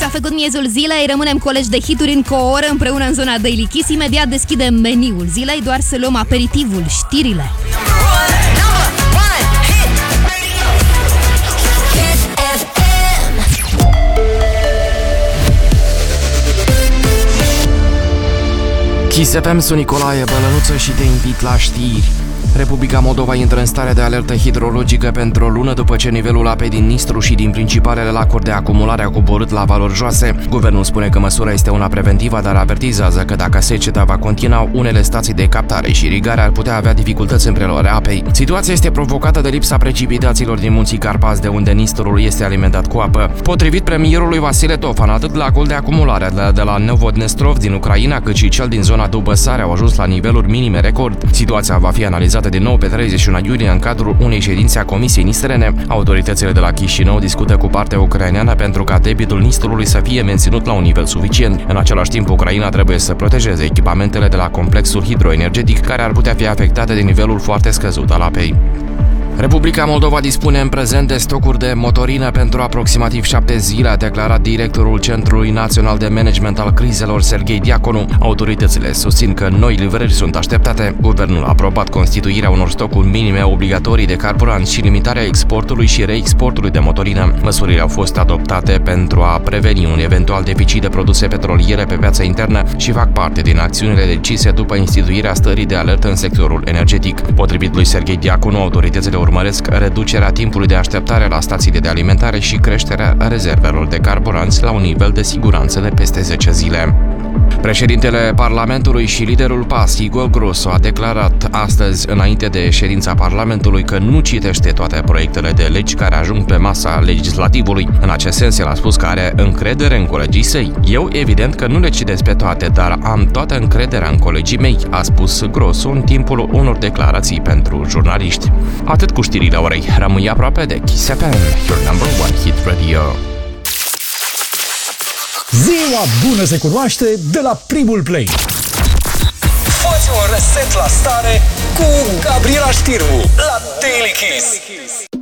făcut miezul zilei, rămânem colegi de hituri încă o oră împreună în zona Daily Kiss. Imediat deschidem meniul zilei, doar să luăm aperitivul, știrile. Kiss FM, sunt Nicolae Bălănuță și te invit la știri. Republica Moldova intră în stare de alertă hidrologică pentru o lună după ce nivelul apei din Nistru și din principalele lacuri de acumulare a coborât la valori joase. Guvernul spune că măsura este una preventivă, dar avertizează că dacă seceta va continua, unele stații de captare și irigare ar putea avea dificultăți în preluarea apei. Situația este provocată de lipsa precipitațiilor din munții Carpați, de unde Nistrul este alimentat cu apă. Potrivit premierului Vasile Tofan, atât lacul de acumulare de la Novodnestrov din Ucraina, cât și cel din zona Dubăsare au ajuns la niveluri minime record. Situația va fi analizată din nou pe 31 iulie în cadrul unei ședințe a Comisiei Nistrene. Autoritățile de la Chișinău discută cu partea ucraineană pentru ca debitul Nistrului să fie menținut la un nivel suficient. În același timp, Ucraina trebuie să protejeze echipamentele de la complexul hidroenergetic, care ar putea fi afectate de nivelul foarte scăzut al apei. Republica Moldova dispune în prezent de stocuri de motorină pentru aproximativ 7 zile, a declarat directorul Centrului Național de Management al Crizelor, Serghei Diaconu. Autoritățile susțin că noi livrări sunt așteptate. Guvernul a aprobat constituirea unor stocuri minime obligatorii de carburant și limitarea exportului și reexportului de motorină. Măsurile au fost adoptate pentru a preveni un eventual deficit de produse petroliere pe piața internă și fac parte din acțiunile decise după instituirea stării de alertă în sectorul energetic. Potrivit lui Serghei Diaconu, autoritățile urmăresc reducerea timpului de așteptare la stațiile de alimentare și creșterea rezervelor de carburanți la un nivel de siguranță de peste 10 zile. Președintele Parlamentului și liderul PAS, Igor Grosu, a declarat astăzi, înainte de ședința Parlamentului, că nu citește toate proiectele de legi care ajung pe masa legislativului. În acest sens, el a spus că are încredere în colegii săi. Eu, evident că nu le citesc pe toate, dar am toată încrederea în colegii mei, a spus Grosu în timpul unor declarații pentru jurnaliști. Atât cu știrile orei. Rămâi aproape de Kiss FM, your number one hit radio. Ziua bună se cunoaște de la primul play. Fă-ți un reset la stare cu Gabriela Știrbu la Daily Kiss.